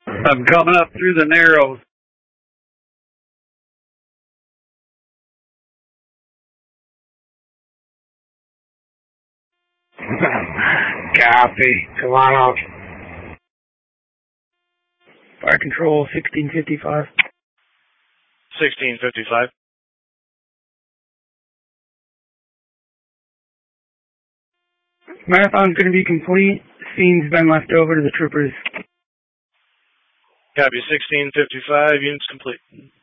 I'm coming up through the Narrows. Copy. Come on out. Fire control, 1655. 1655. Marathon's going to be complete. Scene's been left over to the troopers. Copy. 1655. Units complete.